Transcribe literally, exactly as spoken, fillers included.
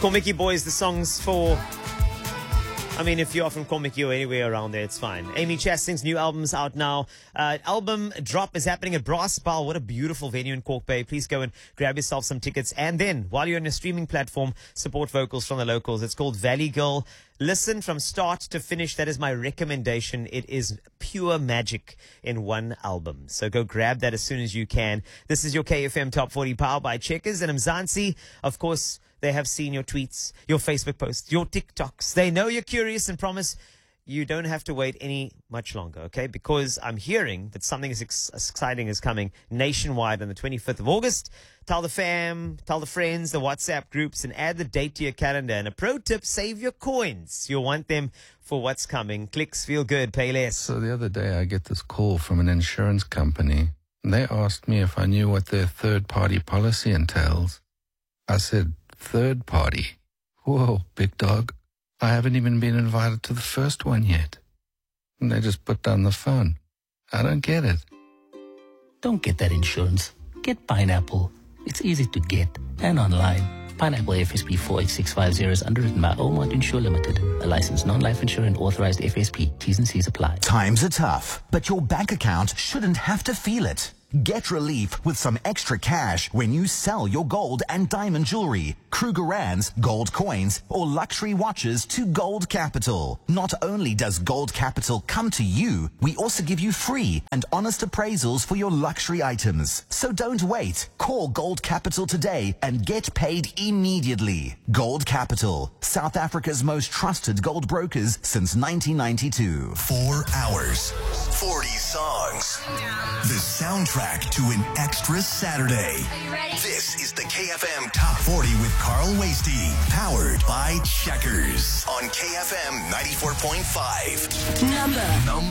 Komiki Boys, the songs for... I mean, if you are from Komiki or anywhere around there, it's fine. Amy Chasting's new album's out now. Uh, album drop is happening at Brass Ball. What a beautiful venue in Cork Bay. Please go and grab yourself some tickets. And then, while you're on a streaming platform, support vocals from the locals. It's called Valley Girl. Listen from start to finish. That is my recommendation. It is pure magic in one album. So go grab that as soon as you can. This is your K F M Top forty powered by Checkers and Mzansi. Of course, they have seen your tweets, your Facebook posts, your TikToks. They know you're curious and promise you don't have to wait any much longer, okay? Because I'm hearing that something is ex- exciting is coming nationwide on the twenty-fifth of August. Tell the fam, tell the friends, the WhatsApp groups, and add the date to your calendar. And a pro tip, save your coins. You'll want them for what's coming. Clicks feel good, pay less. So the other day I get this call from an insurance company, and they asked me if I knew what their third-party policy entails. I said, third party? Whoa, big dog. I haven't even been invited to the first one yet. And they just put down the phone. I don't get it. Don't get that insurance. Get Pineapple. It's easy to get and online. Pineapple F S P four eight six five zero is underwritten by Omont Insure Limited, a licensed non-life insurer and authorized F S P. T's and C's apply. Times are tough, but your bank account shouldn't have to feel it. Get relief with some extra cash when you sell your gold and diamond jewelry, Krugerrands, gold coins, or luxury watches to Gold Capital. Not only does Gold Capital come to you, we also give you free and honest appraisals for your luxury items. So don't wait. Call Gold Capital today and get paid immediately. Gold Capital, South Africa's most trusted gold brokers since nineteen ninety-two. Four hours, forty songs. The soundtrack to an extra Saturday. This is the K F M Top forty with Carl Wasty, powered by Checkers on K F M ninety-four point five. Number. Number